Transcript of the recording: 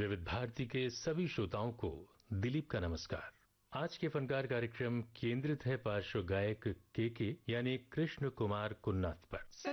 विविध भारती के सभी श्रोताओं को दिलीप का नमस्कार। आज के फनकार कार्यक्रम केंद्रित है पार्श्व गायक के यानी कृष्ण कुमार कुन्नथ पर।